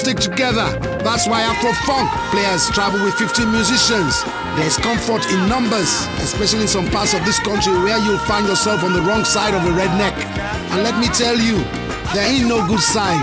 stick together. That's why Afro-Funk players travel with 15 musicians. There's comfort in numbers, especially in some parts of this country where you'll find yourself on the wrong side of a redneck. And let me tell you, there ain't no good side.